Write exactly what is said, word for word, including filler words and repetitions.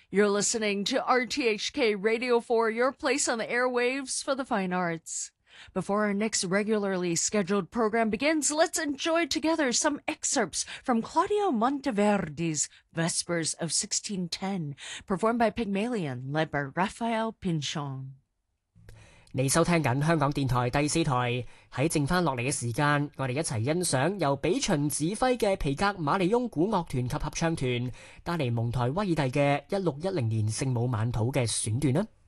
You're listening to R T H K Radio four, your place on the airwaves for the fine arts. Before our next regularly scheduled program begins, let's enjoy together some excerpts from Claudio Monteverdi's Vespers of sixteen ten, performed by Pygmalion, led by Raphael Pinchon. 你收聽緊香港電台第四台，喺剩翻落嚟嘅時間，我哋一齊欣賞由比秦指揮嘅皮革馬利翁古樂團及合唱團帶嚟蒙台威爾第嘅一六一零年聖母晚禱嘅選段啦。